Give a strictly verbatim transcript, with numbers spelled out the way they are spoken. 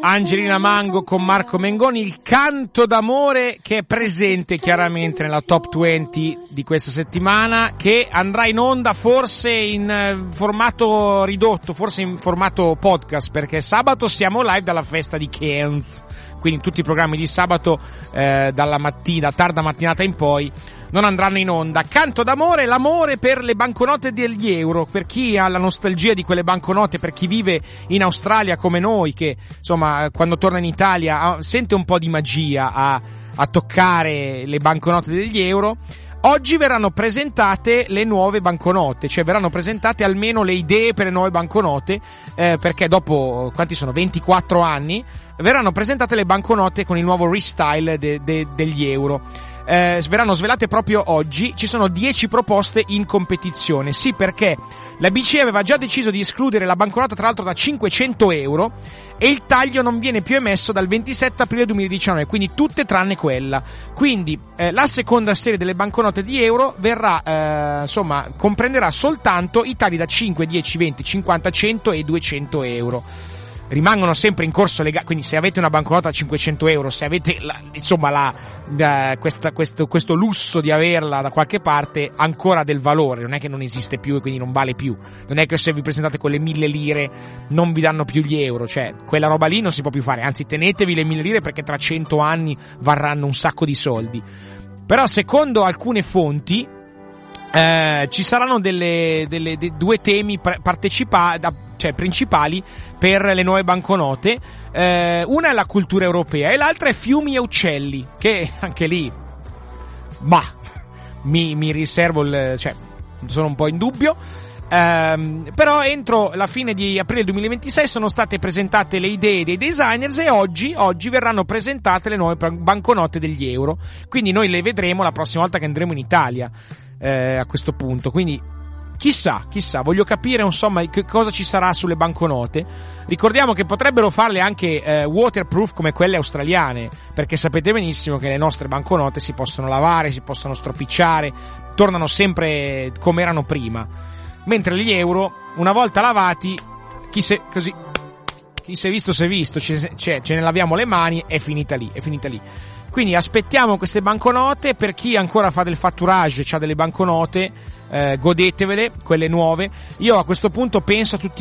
Angelina Mango con Marco Mengoni, il canto d'amore che è presente chiaramente nella top venti di questa settimana, che andrà in onda forse in formato ridotto, forse in formato podcast, perché sabato siamo live dalla festa di Kenz, quindi tutti i programmi di sabato eh, dalla mattina, tarda mattinata in poi non andranno in onda. Canto d'amore, l'amore per le banconote degli euro, per chi ha la nostalgia di quelle banconote, per chi vive in Australia come noi, che insomma quando torna in Italia sente un po' di magia a, a toccare le banconote degli euro. Oggi verranno presentate le nuove banconote, cioè verranno presentate almeno le idee per le nuove banconote, eh, perché dopo, quanti sono, ventiquattro anni, verranno presentate le banconote con il nuovo restyle de, de, degli euro. Eh, verranno svelate proprio oggi. Ci sono dieci proposte in competizione. Sì, perché la B C E aveva già deciso di escludere la banconota, tra l'altro, da cinquecento euro, e il taglio non viene più emesso dal ventisette aprile duemiladiciannove, quindi tutte tranne quella. Quindi eh, la seconda serie delle banconote di euro verrà, eh, insomma, comprenderà soltanto i tagli da cinque, dieci, venti, cinquanta, cento e duecento euro. Rimangono sempre in corso le gare, quindi se avete una banconota a cinquecento euro, se avete la, insomma la, la questa, questo, questo lusso di averla da qualche parte, ancora del valore, non è che non esiste più e quindi non vale più, non è che se vi presentate con le mille lire non vi danno più gli euro, cioè quella roba lì non si può più fare, anzi tenetevi le mille lire perché tra cento anni varranno un sacco di soldi. Però secondo alcune fonti eh, ci saranno delle, delle, dei due temi partecipati, cioè principali per le nuove banconote. Eh, una è la cultura europea e l'altra è fiumi e uccelli, che anche lì bah mi, mi riservo il, cioè sono un po' in dubbio. Eh, però entro la fine di aprile duemilaventisei sono state presentate le idee dei designers e oggi, oggi verranno presentate le nuove banconote degli euro, quindi noi le vedremo la prossima volta che andremo in Italia, eh, a questo punto. Quindi Chissà, chissà, voglio capire insomma che cosa ci sarà sulle banconote. Ricordiamo che potrebbero farle anche eh, waterproof come quelle australiane, perché sapete benissimo che le nostre banconote si possono lavare, si possono stropicciare, tornano sempre come erano prima. Mentre gli euro, una volta lavati, chi se, così, chi si è visto si è visto, ce, ce, ce ne laviamo le mani, è finita lì, è finita lì. Quindi aspettiamo queste banconote. Per chi ancora fa del fatturage, c'ha delle banconote, eh, godetevele, quelle nuove. Io a questo punto penso a tutti